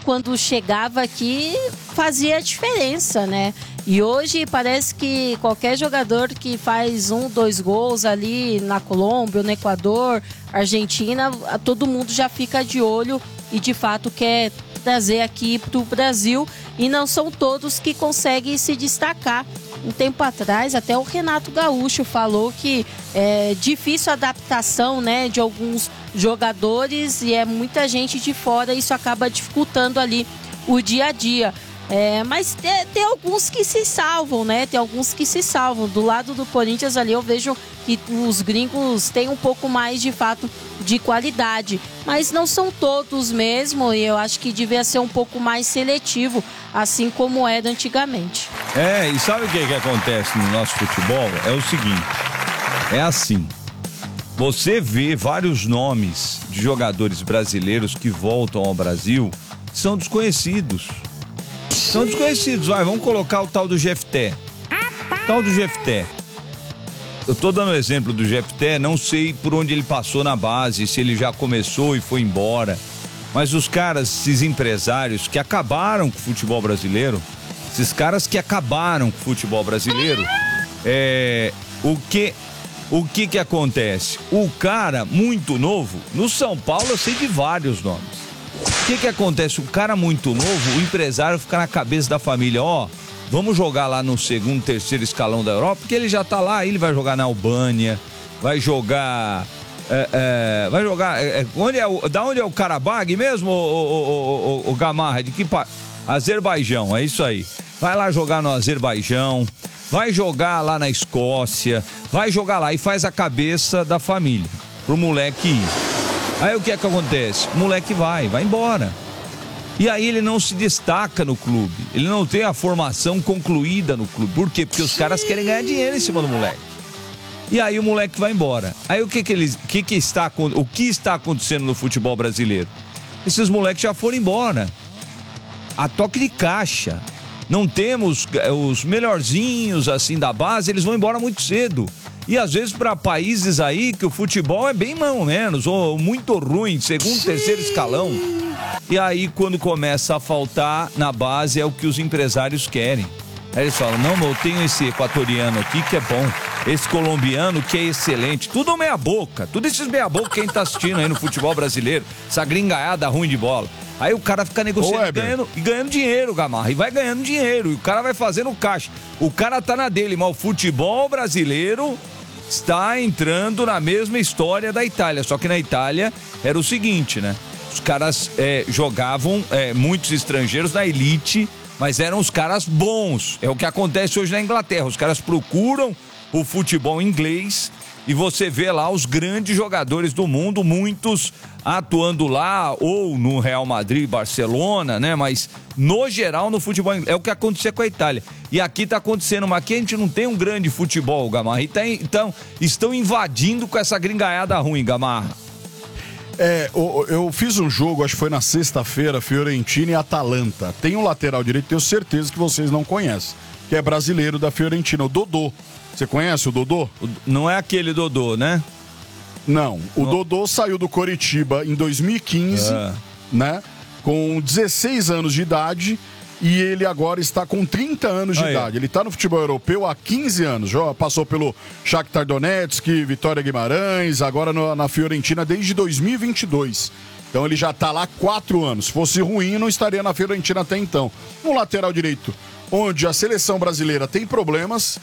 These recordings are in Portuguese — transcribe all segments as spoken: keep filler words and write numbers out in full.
quando chegava aqui, fazia diferença, né? E hoje parece que qualquer jogador que faz um, dois gols ali na Colômbia, no Equador, Argentina, todo mundo já fica de olho e de fato quer trazer aqui para o Brasil, e não são todos que conseguem se destacar. Um tempo atrás, até o Renato Gaúcho falou que é difícil a adaptação, né, de alguns jogadores, e é muita gente de fora, e isso acaba dificultando ali o dia a dia. É, mas tem, tem alguns que se salvam, né? Tem alguns que se salvam. Do lado do Corinthians ali eu vejo que os gringos têm um pouco mais, de fato, de qualidade. Mas não são todos mesmo, e eu acho que devia ser um pouco mais seletivo, assim como era antigamente. É, e sabe o que, que acontece no nosso futebol? É o seguinte, é assim, você vê vários nomes de jogadores brasileiros que voltam ao Brasil, são desconhecidos. São desconhecidos. Vai, vamos colocar o tal do Jefté. O tal do Jefté. Eu tô dando o exemplo do Jefté, não sei por onde ele passou na base, se ele já começou e foi embora. Mas os caras, esses empresários que acabaram com o futebol brasileiro, esses caras que acabaram com o futebol brasileiro, é, o que, o que que acontece? O cara muito novo, no São Paulo eu sei de vários nomes. O que que acontece? Um cara muito novo, o empresário fica na cabeça da família, ó, vamos jogar lá no segundo, terceiro escalão da Europa, porque ele já tá lá, ele vai jogar na Albânia, vai jogar, é, é, vai jogar, é, onde é o, da onde é o Karabag mesmo, o, o, o, o, o Gamarra, de que pa... Azerbaijão, é isso aí. Vai lá jogar no Azerbaijão, vai jogar lá na Escócia, vai jogar lá e faz a cabeça da família, pro moleque ir. Aí o que é que acontece? O moleque vai, vai embora. E aí ele não se destaca no clube. Ele não tem a formação concluída no clube. Por quê? Porque os caras querem ganhar dinheiro em cima do moleque. E aí o moleque vai embora. Aí o que que eles, o que que está, o que está acontecendo no futebol brasileiro? Esses moleques já foram embora. A toque de caixa. Não temos os melhorzinhos assim da base, eles vão embora muito cedo. E às vezes para países aí que o futebol é bem mais ou menos, ou muito ruim, segundo, terceiro escalão. E aí quando começa a faltar na base é o que os empresários querem. Aí eles falam, não, eu tenho esse equatoriano aqui que é bom, esse colombiano que é excelente, tudo meia boca, tudo esses meia boca quem tá assistindo aí no futebol brasileiro, essa gringaiada ruim de bola. Aí o cara fica negociando e ganhando, e ganhando dinheiro, Gamarra, e vai ganhando dinheiro, e o cara vai fazendo caixa. O cara tá na dele, mas o futebol brasileiro está entrando na mesma história da Itália, só que na Itália era o seguinte, né? Os caras é, jogavam, é, muitos estrangeiros na elite, mas eram os caras bons. É o que acontece hoje na Inglaterra, os caras procuram o futebol inglês e você vê lá os grandes jogadores do mundo, muitos atuando lá ou no Real Madrid, Barcelona, né? Mas no geral no futebol é o que aconteceu com a Itália. E aqui tá acontecendo, mas aqui a gente não tem um grande futebol, Gamarra. Então estão invadindo com essa gringaiada ruim, Gamarra. É, eu, eu fiz um jogo, acho que foi na sexta-feira, Fiorentina e Atalanta. Tem um lateral direito, tenho certeza que vocês não conhecem, que é brasileiro da Fiorentina, o Dodô. Você conhece o Dodô? Não é aquele Dodô, né? Não, o não. Dodô saiu do Coritiba em dois mil e quinze, é. né? Com dezesseis anos de idade, e ele agora está com trinta anos de Aí. idade. Ele está no futebol europeu há quinze anos. Já passou pelo Shakhtar Donetsk, Vitória Guimarães, agora no, na Fiorentina desde dois mil e vinte e dois. Então ele já está lá há quatro anos. Se fosse ruim, não estaria na Fiorentina até então. Um lateral direito, onde a seleção brasileira tem problemas,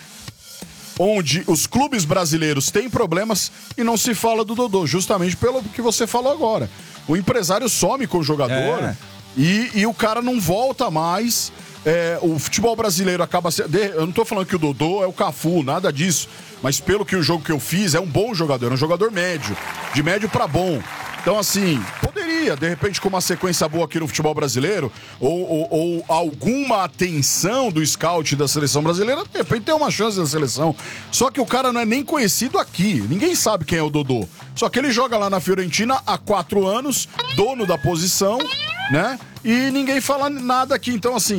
onde os clubes brasileiros têm problemas e não se fala do Dodô, justamente pelo que você falou agora. O empresário some com o jogador é. e, e o cara não volta mais. É, o futebol brasileiro acaba sendo... Eu não tô falando que o Dodô é o Cafu, nada disso. Mas pelo que o jogo que eu fiz, é um bom jogador, é um jogador médio, de médio pra bom. Então, assim, poderia, de repente, com uma sequência boa aqui no futebol brasileiro, ou, ou, ou alguma atenção do scout da seleção brasileira, de repente tem uma chance da seleção. Só que o cara não é nem conhecido aqui, ninguém sabe quem é o Dodô. Só que ele joga lá na Fiorentina há quatro anos, dono da posição, né? E ninguém fala nada aqui. Então, assim,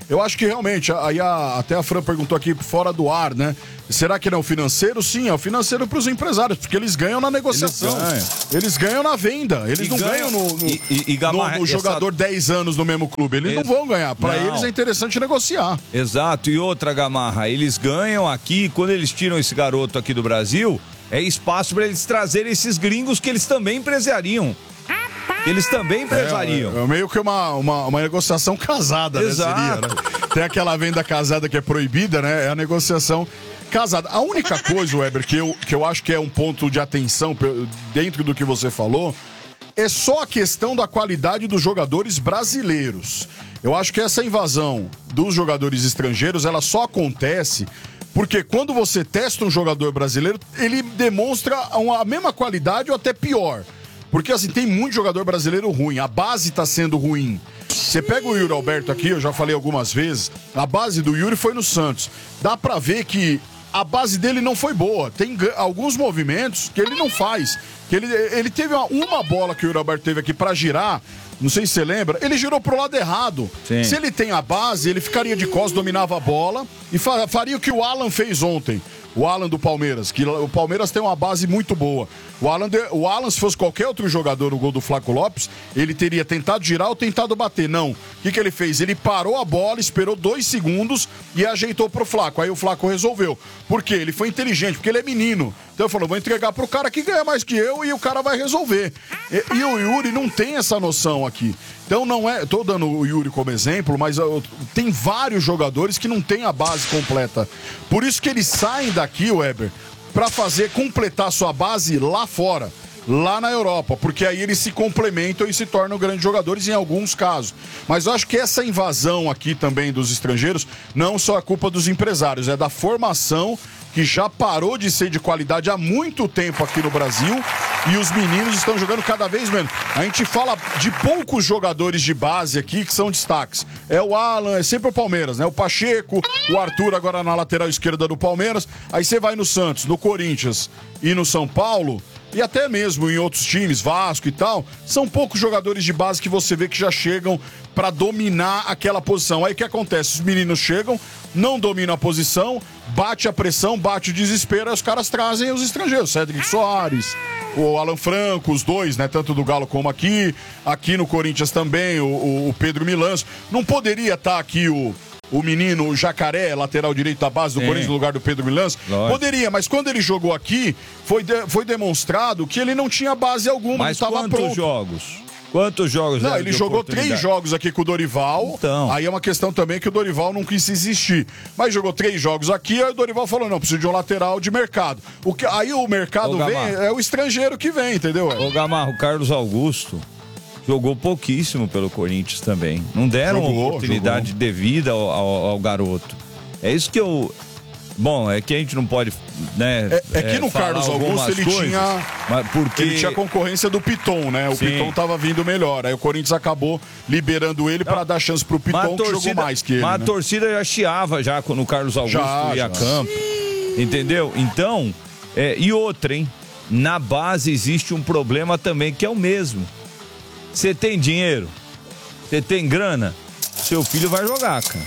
Eu acho que realmente, aí a, até a Fran perguntou aqui fora do ar, né? Será que não é o financeiro? Sim, é o financeiro para os empresários, porque eles ganham na negociação. Eles ganham, eles ganham na venda. Eles e não ganham, ganham no, no, e, e, e Gamarra, no, no jogador essa... dez anos no mesmo clube. Eles Ex... não vão ganhar. Para eles é interessante negociar. Exato. E outra, Gamarra, eles ganham aqui, quando eles tiram esse garoto aqui do Brasil, é espaço para eles trazerem esses gringos que eles também empresariam. Eles também empresariam. É, é meio que uma, uma, uma negociação casada, Exato. Né, seria, né? Tem aquela venda casada que é proibida, né? É a negociação casada. A única coisa, Weber, que eu, que eu acho que é um ponto de atenção dentro do que você falou, é só a questão da qualidade dos jogadores brasileiros. Eu acho que essa invasão dos jogadores estrangeiros, ela só acontece porque quando você testa um jogador brasileiro, ele demonstra uma, a mesma qualidade ou até pior. Porque, assim, tem muito jogador brasileiro ruim. A base tá sendo ruim. Você pega o Yuri Alberto aqui, eu já falei algumas vezes, a base do Yuri foi no Santos. Dá pra ver que a base dele não foi boa. Tem alguns movimentos que ele não faz. Que ele, ele teve uma, uma bola que o Yuri Alberto teve aqui pra girar, não sei se você lembra, ele girou pro lado errado. Sim. Se ele tem a base, ele ficaria de costas, dominava a bola e faria o que o Alan fez ontem. O Alan do Palmeiras, que o Palmeiras tem uma base muito boa. O Alan, o Alan, se fosse qualquer outro jogador no gol do Flaco Lopes, ele teria tentado girar ou tentado bater. Não. O que, que ele fez? Ele parou a bola, esperou dois segundos e ajeitou pro Flaco. Aí o Flaco resolveu. Por quê? Ele foi inteligente, porque ele é menino. Então ele falou, vou entregar pro cara que ganha mais que eu e o cara vai resolver. E, e o Yuri não tem essa noção aqui. Então não é... Tô dando o Yuri como exemplo, mas eu, tem vários jogadores que não têm a base completa. Por isso que eles saem daqui, Weber, para fazer, completar sua base lá fora, lá na Europa, porque aí eles se complementam e se tornam grandes jogadores em alguns casos. Mas eu acho que essa invasão aqui também dos estrangeiros não só é culpa dos empresários, é da formação que já parou de ser de qualidade há muito tempo aqui no Brasil e os meninos estão jogando cada vez menos. A gente fala de poucos jogadores de base aqui que são destaques. É o Alan, é sempre o Palmeiras, né? O Pacheco, o Arthur agora na lateral esquerda do Palmeiras. Aí você vai no Santos, no Corinthians e no São Paulo, e até mesmo em outros times, Vasco e tal, são poucos jogadores de base que você vê que já chegam para dominar aquela posição. Aí o que acontece? Os meninos chegam, não dominam a posição, bate a pressão, bate o desespero, aí os caras trazem os estrangeiros. Cédric Soares, o Alan Franco, os dois, né? Tanto do Galo como aqui. Aqui no Corinthians também, o, o Pedro Milanço. Não poderia estar aqui o... O menino, o Jacaré, lateral direito da base do Sim. Corinthians, no lugar do Pedro Milanço. Poderia, mas quando ele jogou aqui, foi, de, foi demonstrado que ele não tinha base alguma, mas não estava pronto. Quantos jogos? Quantos jogos? Não, ele jogou três jogos aqui com o Dorival. Então. Aí é uma questão também que o Dorival não quis insistir. Mas jogou três jogos aqui, aí o Dorival falou, não, preciso de um lateral de mercado. O que, aí o mercado Ô, vem, é o estrangeiro que vem, entendeu? Ô, Gamarro, o Carlos Augusto jogou pouquíssimo pelo Corinthians também. Não deram jogou, uma oportunidade jogou. devida ao, ao, ao garoto. É isso que eu... Bom, é que a gente não pode, né? É, é que no Carlos Augusto ele coisas, tinha... Mas porque... Ele tinha concorrência do Piton, né? O Sim. Piton tava vindo melhor. Aí o Corinthians acabou liberando ele para dar chance pro Piton, que torcida, jogou mais que ele. Mas né? a torcida já chiava já quando o Carlos Augusto já, ia já. a campo. Entendeu? Então, é, e outra, hein? Na base existe um problema também, que é o mesmo. Você tem dinheiro? Você tem grana? Seu filho vai jogar, cara.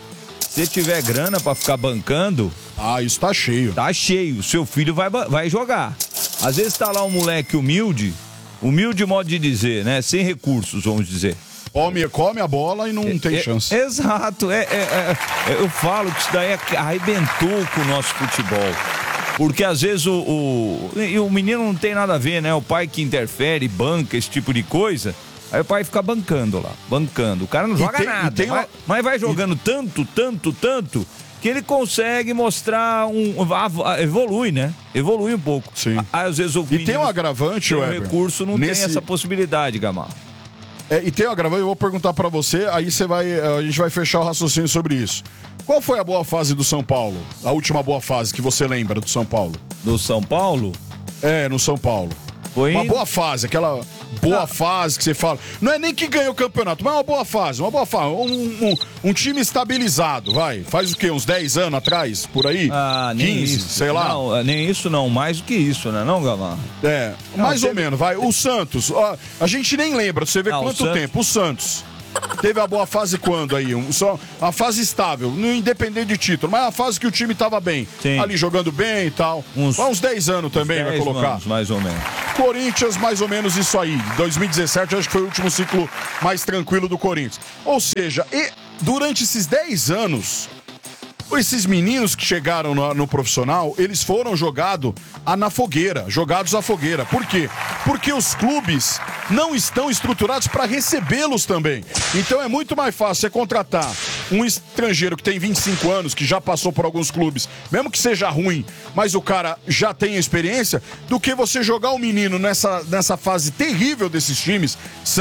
Se tiver grana pra ficar bancando... Ah, isso tá cheio. Tá cheio. Seu filho vai, vai jogar. Às vezes tá lá um moleque humilde, humilde modo de dizer, né? Sem recursos, vamos dizer. Come, come a bola e não é, tem é, chance. Exato. É, é, é, eu falo que isso daí arrebentou com o nosso futebol. Porque às vezes o, o, o menino não tem nada a ver, né? O pai que interfere, banca, esse tipo de coisa. Aí o pai fica bancando lá, bancando. O cara não joga tem, nada, tem uma... mas, mas vai jogando e... tanto, tanto, tanto, que ele consegue mostrar um... Evolui, né? Evolui um pouco. Sim. Aí, às vezes o E tem um agravante, o recurso não Nesse... tem essa possibilidade, Gamarra. É, e tem um agravante, eu vou perguntar pra você, aí você vai, a gente vai fechar o raciocínio sobre isso. Qual foi a boa fase do São Paulo? A última boa fase que você lembra do São Paulo? Do São Paulo? É, no São Paulo. Foi uma boa fase, aquela boa não. fase que você fala. Não é nem que ganhou o campeonato, mas é uma boa fase, uma boa fase. Um, um, um time estabilizado, vai. Faz o quê? Uns dez anos atrás, por aí? Ah, nem quinze, isso. sei lá. Não, nem isso não, mais do que isso, né, não, Gamarra? É, não, mais teve... ou menos, vai. O Santos, ó, a gente nem lembra, você vê não, quanto o tempo. O Santos. teve a boa fase quando aí? Um, só uma fase estável, independente de título, mas a fase que o time tava bem. Sim. Ali jogando bem e tal. Uns, uns dez anos também vai colocar. Anos, mais ou menos. Corinthians, mais ou menos isso aí. dois mil e dezessete, acho que foi o último ciclo mais tranquilo do Corinthians. Ou seja, e durante esses dez anos, esses meninos que chegaram no, no profissional, eles foram jogados na fogueira, jogados à fogueira. Por quê? Porque os clubes não estão estruturados para recebê-los também. Então é muito mais fácil você contratar um estrangeiro que tem vinte e cinco anos, que já passou por alguns clubes, mesmo que seja ruim, mas o cara já tem experiência, do que você jogar o menino nessa, nessa fase terrível desses times,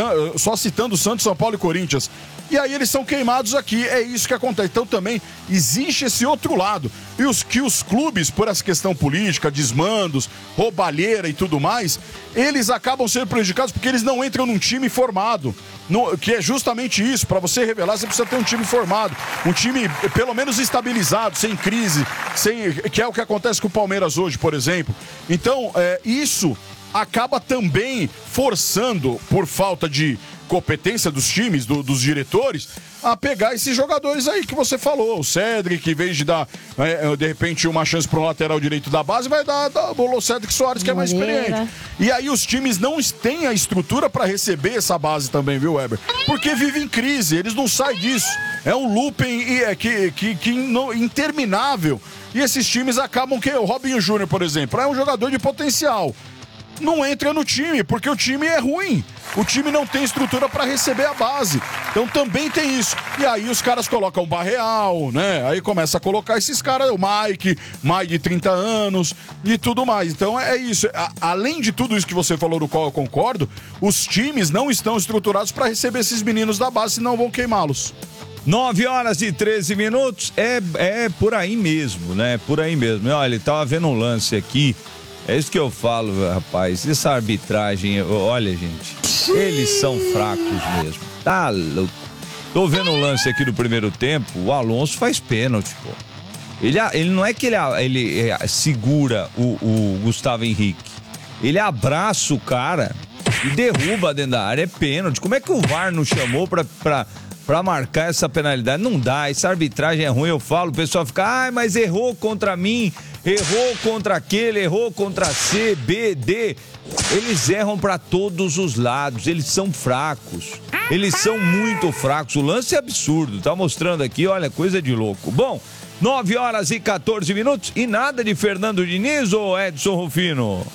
só citando Santos, São Paulo e Corinthians. E aí eles são queimados aqui, é isso que acontece. Então também existe esse outro lado. E os que os clubes, por essa questão política, desmandos, roubalheira e tudo mais, eles acabam sendo prejudicados porque eles não entram num time formado. No, que é justamente isso, para você revelar, você precisa ter um time formado, um time pelo menos estabilizado, sem crise, sem, que é o que acontece com o Palmeiras hoje, por exemplo. Então, é, isso acaba também forçando, por falta de competência dos times, do, dos diretores, a pegar esses jogadores aí que você falou. O Cedric, em vez de dar, é, de repente, uma chance para um lateral direito da base, vai dar, dar o Cedric Soares, que é mais experiente. E aí os times não têm a estrutura para receber essa base também, viu, Weber? Porque vivem em crise, eles não saem disso. É um looping é, que, que, que interminável. E esses times acabam que... O Robinho Júnior, por exemplo, é um jogador de potencial. Não entra no time, porque o time é ruim. O time não tem estrutura para receber a base. Então também tem isso. E aí os caras colocam o Barreal, né? Aí começa a colocar esses caras, o Mike, mais de trinta anos e tudo mais. Então é isso. A, além de tudo isso que você falou, do qual eu concordo, os times não estão estruturados para receber esses meninos da base, senão vão queimá-los. nove horas e treze minutos, é, é por aí mesmo, né? Por aí mesmo. Olha, ele tava vendo um lance aqui. É isso que eu falo, rapaz. Essa arbitragem, olha, gente, eles são fracos mesmo. Tá louco. Tô vendo o lance aqui do primeiro tempo, o Alonso faz pênalti, pô. Ele, ele não é que ele, ele segura o, o Gustavo Henrique. Ele abraça o cara e derruba dentro da área. É pênalti. Como é que o V A R não chamou pra... pra Pra marcar essa penalidade? Não dá, essa arbitragem é ruim, eu falo, o pessoal fica, ai, mas errou contra mim, errou contra aquele, errou contra C, B, D. Eles erram pra todos os lados, eles são fracos, eles são muito fracos, o lance é absurdo, tá mostrando aqui, olha, coisa de louco. Bom, nove horas e quatorze minutos e nada de Fernando Diniz ou Edson Rufino?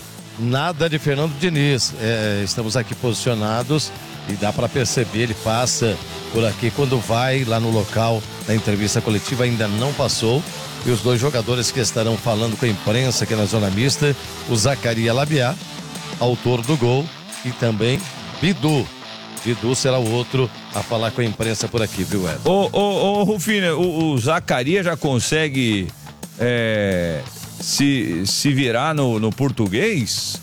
Nada de Fernando Diniz, é, estamos aqui posicionados e dá para perceber, ele passa por aqui, quando vai lá no local da entrevista coletiva ainda não passou, e os dois jogadores que estarão falando com a imprensa aqui na zona mista, o Zacarias Labiá, autor do gol, e também Bidu. Bidu será o outro a falar com a imprensa por aqui, viu, Ed? Ô, ô, ô Rufino, o, o Zacarias já consegue é, se, se virar no, no português?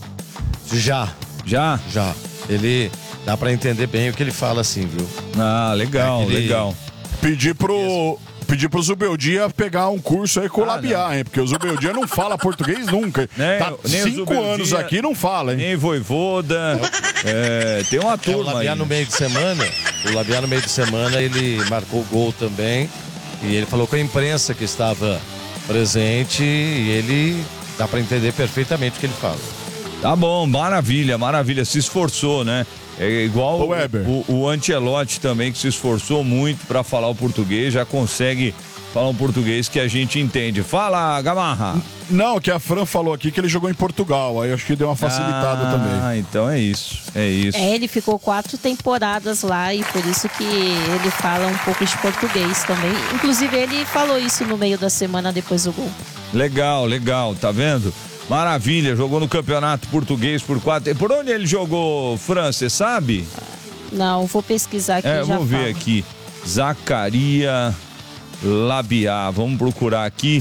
Já. Já? Já. Ele... Dá pra entender bem o que ele fala assim, viu? Ah, legal, é ele... legal. Pedir pro... Pedir pro Zubeldia pegar um curso aí com o ah, Labiá, hein? Porque o Zubeldia não fala português nunca. Nem, tá nem cinco anos aqui não fala, hein? Nem Voivoda. É, tem uma turma é, o Labiá aí. no meio de semana, o Labiá no meio de semana, ele marcou gol também. E ele falou com a imprensa que estava presente e ele dá pra entender perfeitamente o que ele fala. Tá bom, maravilha, maravilha. Se esforçou, né? É igual o, o, o Ancelotti também, que se esforçou muito para falar o português, já consegue falar um português que a gente entende. Fala, Gamarra. Não, que a Fran falou aqui que ele jogou em Portugal, aí acho que deu uma facilitada ah, também. Ah, então é isso, é isso. É, ele ficou quatro temporadas lá e por isso que ele fala um pouco de português também. Inclusive ele falou isso no meio da semana depois do gol. Legal, legal, tá vendo? Maravilha, jogou no Campeonato Português por quatro. Por onde ele jogou, Fran, você sabe? Não, vou pesquisar aqui. É, já vou ver falo. aqui. Zacarias Labiá. Vamos procurar aqui.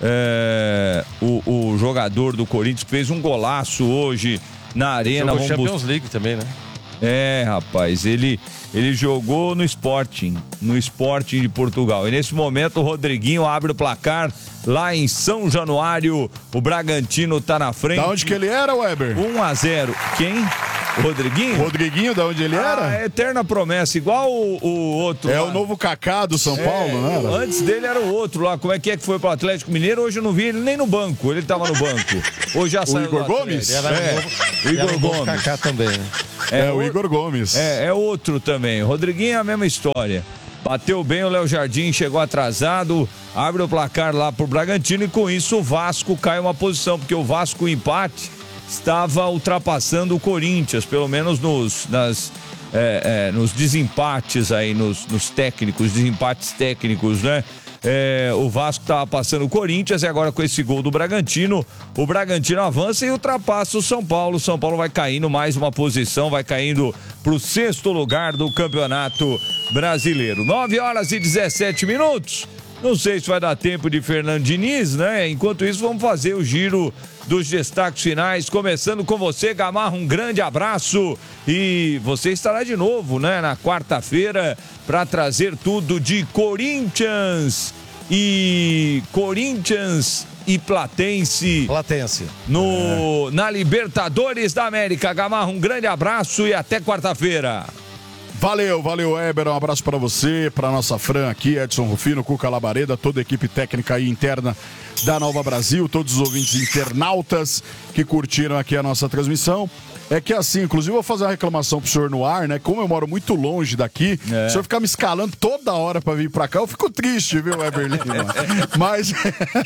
É, o, o jogador do Corinthians que fez um golaço hoje na arena. Jogou Vamos Champions bus... League também, né? É, rapaz, ele, ele jogou no Sporting, no Sporting de Portugal. E nesse momento o Rodriguinho abre o placar lá em São Januário. O Bragantino tá na frente. Da onde que ele era, Weber? um a zero. Quem? Rodriguinho? Rodriguinho, da onde ele era? Ah, eterna promessa, igual o, o outro. É lá. o novo Kaká do São É, Paulo, né? Antes dele era o outro lá. Como é que é que foi pro Atlético Mineiro? Hoje eu não vi ele nem no banco. Ele tava no banco. Hoje já O saiu. Igor do Gomes? Atlético. Era É, novo, o Igor era novo Gomes. Kaká também, né? É, o o- Igor Gomes. É, é outro também. O Rodriguinho é a mesma história. Bateu bem, o Léo Jardim chegou atrasado, abre o placar lá pro Bragantino e com isso o Vasco cai uma posição, porque o Vasco, o empate, estava ultrapassando o Corinthians, pelo menos nos, nas, é, é, nos desempates aí, nos, nos técnicos, desempates técnicos, né? É, o Vasco estava passando o Corinthians e agora com esse gol do Bragantino, o Bragantino avança e ultrapassa o São Paulo. O São Paulo vai caindo mais uma posição, vai caindo para o sexto lugar do Campeonato Brasileiro. nove horas e dezessete minutos. Não sei se vai dar tempo de Fernando Diniz, né? Enquanto isso, vamos fazer o giro dos destaques finais, começando com você, Gamarra, um grande abraço e você estará de novo, né, na quarta-feira para trazer tudo de Corinthians e Corinthians e Platense. Platense. No, é. Na Libertadores da América. Gamarra, um grande abraço e até quarta-feira. Valeu, valeu, Éber, um abraço para você, para nossa Fran aqui, Edson Rufino, Cuca Labareda, toda a equipe técnica e interna da Nova Brasil, todos os ouvintes internautas que curtiram aqui a nossa transmissão. É que assim, inclusive eu vou fazer uma reclamação pro senhor no ar, né? Como eu moro muito longe daqui, é. o senhor ficar me escalando toda hora pra vir pra cá, eu fico triste, viu, Éber Lima? mas,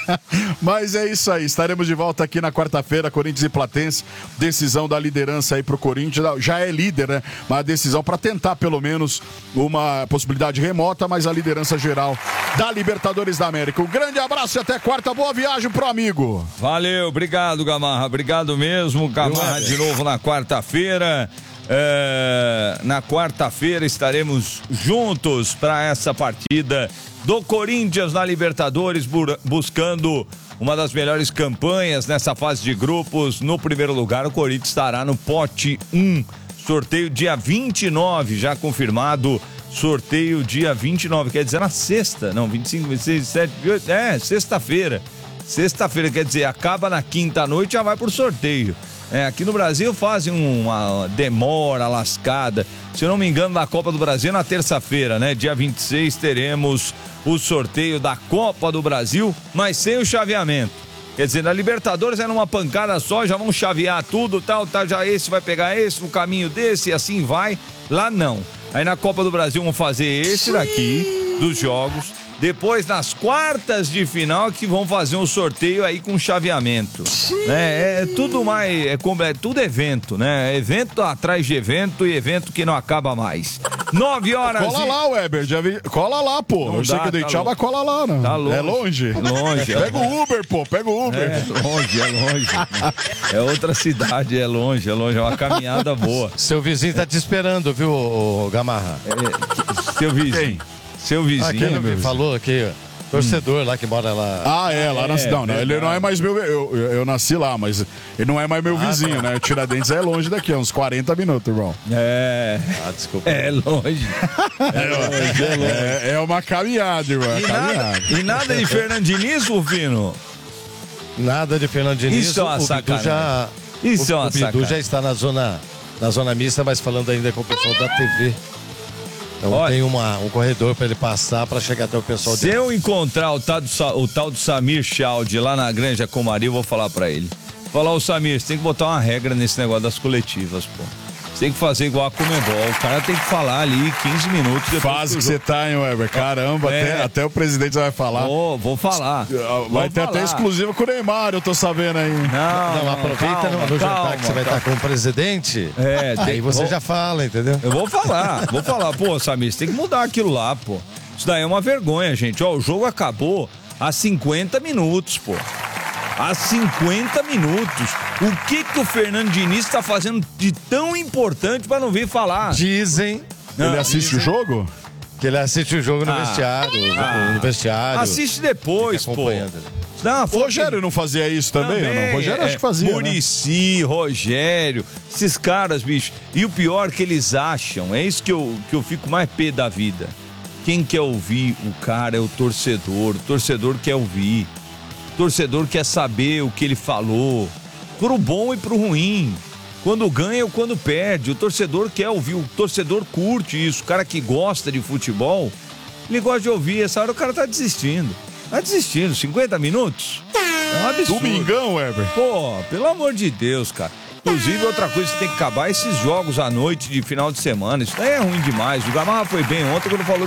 mas é isso aí, estaremos de volta aqui na quarta-feira, Corinthians e Platense, decisão da liderança aí pro Corinthians, já é líder, né? Mas a decisão pra tentar pelo menos uma possibilidade remota, mas a liderança geral da Libertadores da América. Um grande abraço e até quarta, boa viagem pro amigo. Valeu, obrigado, Gamarra, obrigado mesmo, Gamarra de novo na quarta-feira. É, na quarta-feira estaremos juntos para essa partida do Corinthians na Libertadores, bu- buscando uma das melhores campanhas nessa fase de grupos. No primeiro lugar, o Corinthians estará no pote um. Sorteio dia vinte e nove, já confirmado. Sorteio dia vinte e nove, quer dizer na sexta, não, vinte e cinco, vinte e seis, vinte e sete, vinte e oito, é, sexta-feira. Sexta-feira, quer dizer, acaba na quinta-noite e já vai pro sorteio. É, aqui no Brasil fazem uma demora lascada. Se eu não me engano, na Copa do Brasil na terça-feira, né? Dia vinte e seis teremos o sorteio da Copa do Brasil, mas sem o chaveamento. Quer dizer, na Libertadores é numa pancada só, já vão chavear tudo, tal, tal, já esse vai pegar esse, no caminho desse, e assim vai. Lá não. Aí na Copa do Brasil vão fazer esse daqui, dos jogos. Depois, nas quartas de final, que vão fazer um sorteio aí com chaveamento. Né? É tudo mais, é, é tudo evento, né? Evento atrás de evento e evento que não acaba mais. Nove horas. Cola e... lá, Weber, já vi... cola lá, pô. Não Eu sei dá, que eu dei tá tchau, mas cola lá, né? Tá longe. É longe? Longe. É pega longe. o Uber, pô, pega o Uber. É longe, é longe. É outra cidade, é longe, é longe, é uma caminhada boa. Seu vizinho tá te esperando, viu, ô, Gamarra? É, seu vizinho. Quem? Seu vizinho. Ah, quem me falou aqui, torcedor hum. lá que mora lá. Ah, é, lá é, na cidade. Não, ele não é mais meu. Eu, eu, eu nasci lá, mas ele não é mais meu ah, vizinho, tá. né? O Tiradentes é longe daqui, uns quarenta minutos, irmão. É. Ah, desculpa. É longe. É, longe, é, longe. é, é uma caminhada, irmão. E, caminhada. Nada, e nada de Fernando Diniz, Rufino? Nada de Fernando Diniz. Isso é uma o sacanagem. Já, Isso o, é uma o Bidu sacanagem. já está na zona, na zona mista, mas falando ainda com o pessoal da T V. Então Olha, tem uma, um corredor para ele passar para chegar até o pessoal Se de... eu encontrar o tal, do, o tal do Samir Chaldi lá na Granja Comari, eu vou falar para ele. Falar, ô Samir, você tem que botar uma regra nesse negócio das coletivas, pô. Você tem que fazer igual a Comebol. O cara tem que falar ali quinze minutos. Faz que você tá, hein, Weber? Caramba, é. até, até o presidente vai falar. Oh, vou falar. Vai vou ter falar. até exclusiva com o Neymar, eu tô sabendo aí. Não, não, não aproveita calma, no, no calma, jantar que você vai calma. estar com o presidente. É, tem, aí você vou, já fala, entendeu? Eu vou falar, vou falar. Pô, Samir, você tem que mudar aquilo lá, pô. Isso daí é uma vergonha, gente. Ó, o jogo acabou há cinquenta minutos, pô. Há cinquenta minutos. O que que o Fernando Diniz está fazendo de tão importante para não vir falar? Dizem. Não, ele assiste dizem o jogo? Que ele assiste o jogo no Ah, vestiário. ah, no vestiário. Assiste depois, pô. Não, o Rogério não fazia isso também? também não? O Rogério é, acho que fazia. Muricy, né? Rogério, esses caras, bicho. E o pior que eles acham, é isso que eu, que eu fico mais pé da vida. Quem quer ouvir o cara é o torcedor. O torcedor quer ouvir. O torcedor quer saber o que ele falou. Pro bom e pro ruim. quando ganha ou quando perde. O torcedor quer ouvir, o torcedor curte isso. O cara que gosta de futebol, ele gosta de ouvir. Essa hora o cara tá desistindo. Tá desistindo. cinquenta minutos? É um absurdo. Domingão, Weber. Pô, pelo amor de Deus, cara. Inclusive, outra coisa que tem que acabar é esses jogos à noite de final de semana. Isso daí é ruim demais. O Gamarra foi bem ontem quando falou